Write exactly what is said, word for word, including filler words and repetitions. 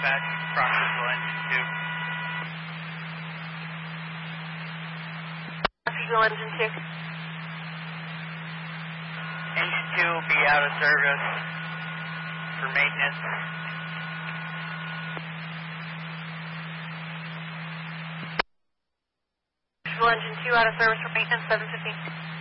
dispatch, Proctorville engine two. Proctorville engine two. Engine two will be out of service for maintenance. Proctorville engine two out of service for maintenance, seven fifteen.